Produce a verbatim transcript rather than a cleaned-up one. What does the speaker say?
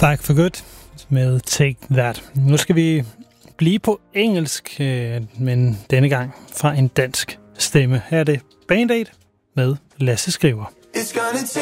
Back for Good med Take That. Nu skal vi blive på engelsk, men denne gang fra en dansk stemme. Her er det Band Aid med Lasse Skriver.